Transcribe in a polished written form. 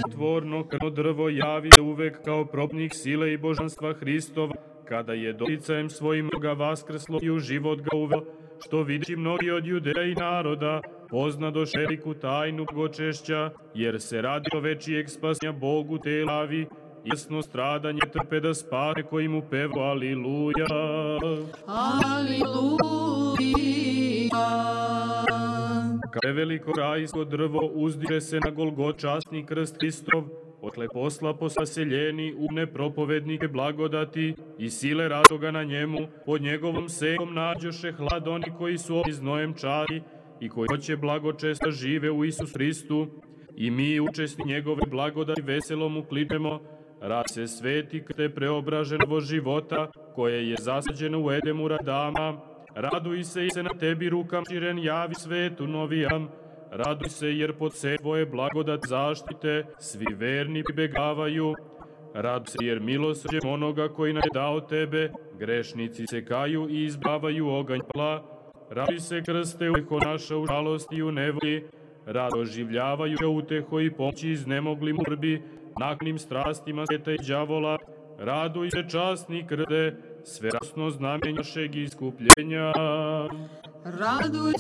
tvorno krvno drvo javi se uvek kao propnik sile i božanstva Hristova, kada je dolicajem svojim ga vaskrslo i u život ga uveo, što videći mnogi od Judeja i naroda, pozna do šeriku tajnu blagočešća, jer se radi o večijeg spasnja Bogu te lavi, jasno stradanje trpe da spane koji mu pevu Aliluja. Aliluja. Kada veliko rajsko drvo uzdiže se na Golgot časni krst Hristov, otle posla posaseljeni umne propovednike blagodati i sile rastoga na njemu, pod njegovom senkom nađoše hlad oni koji su ovdje znojem časti i koji hoće blagočesta žive u Isus Hristu, i mi učesni njegove blagodati veselo mu kličemo, rad se sveti krste preobraženog života, koje je zasađeno u Edemu radama, raduj se i se na tebi rukam širen javi svetu novijam, raduj se jer pod se tvoje blagodat zaštite svi verni pribegavaju, raduj se jer milosrđem onoga koji nam je dao tebe, grešnici se kaju i izbavaju oganj pla, raduj se krste uteho naša u žalosti i u nevolji, rado oživljavaju uteho i pomoći iznemogli murbi, naknim strastima sveta i đavola, raduj se časni krste, sverasno znamenje našeg iskupljenja. Raduj